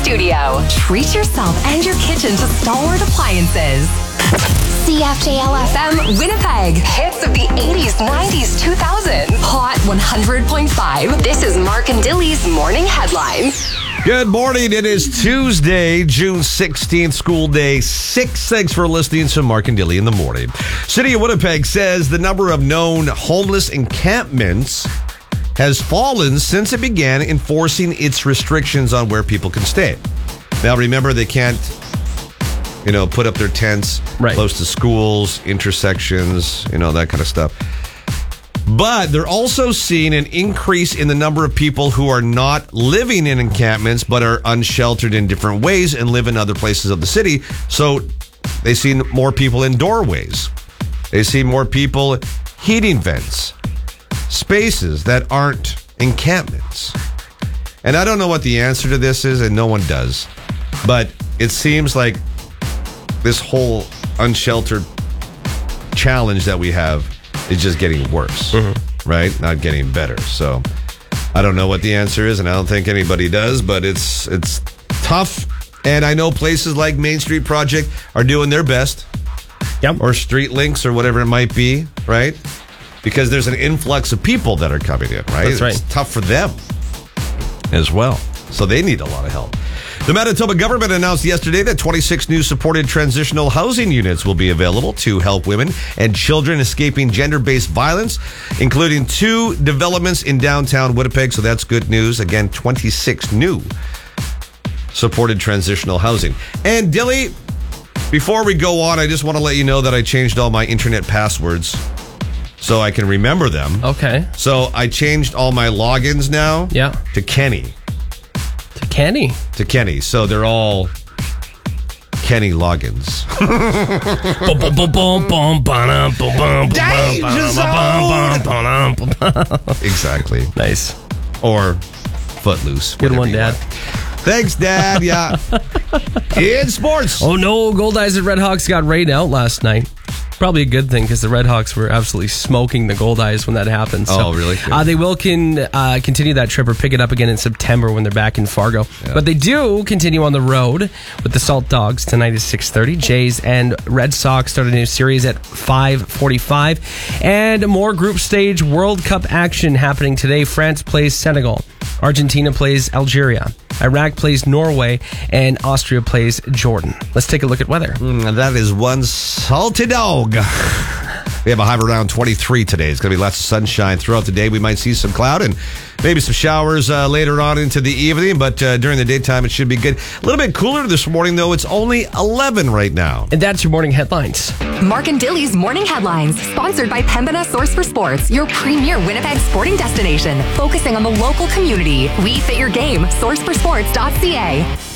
studio. Treat yourself and your kitchen to Stalwart Appliances. CFJL-FM Winnipeg. Hits of the 80s, 90s, 2000. Hot 100.5. This is Mark and Dilly's Morning Headlines. Good morning. It is Tuesday, June 16th, school day 6. Thanks for listening to Mark and Dilly in the morning. City of Winnipeg says the number of known homeless encampments has fallen since it began enforcing its restrictions on where people can stay. Now, remember, they can't, put up their tents close to schools, intersections, that kind of stuff. But they're also seeing an increase in the number of people who are not living in encampments but are unsheltered in different ways and live in other places of the city. So they see more people in doorways. They see more people heating vents, spaces that aren't encampments. And I don't know what the answer to this is, and no one does. But it seems like this whole unsheltered challenge that we have is just getting worse, right? Not getting better. So I don't know what the answer is, and I don't think anybody does, but it's tough. And I know places like Main Street Project are doing their best. Yep. Or Street Links or whatever it might be, right? Because there's an influx of people that are coming in, right? That's right. It's tough for them as well. So they need a lot of help. The Manitoba government announced yesterday that 26 new supported transitional housing units will be available to help women and children escaping gender-based violence, including 2 developments in downtown Winnipeg. So that's good news. Again, 26 new supported transitional housing. And Dilly, before we go on, I just want to let you know that I changed all my internet passwords so I can remember them. Okay. So I changed all my logins now to Kenny. To Kenny. So they're all Kenny logins. Exactly. Nice. Or Footloose. Good one, Dad. Thanks, Dad. Yeah. In sports. Oh, no. Goldeyes and Redhawks got rained out last night. Probably a good thing because the Redhawks were absolutely smoking the Goldeyes when that happened. So, really? They will continue that trip or pick it up again in September when they're back in Fargo. Yeah. But they do continue on the road with the Salt Dogs. Tonight is 6:30. Jays and Red Sox start a new series at 5:45. And more group stage World Cup action happening today. France plays Senegal. Argentina plays Algeria. Iraq plays Norway, and Austria plays Jordan. Let's take a look at weather. That is one salty dog. We have a high of around 23 today. It's going to be lots of sunshine throughout the day. We might see some cloud and maybe some showers later on into the evening, but during the daytime it should be good. A little bit cooler this morning, though. It's only 11 right now. And that's your morning headlines. Mark and Dilly's Morning Headlines, sponsored by Pembina Source for Sports, your premier Winnipeg sporting destination, focusing on the local community. We fit your game. SourceForSports.ca.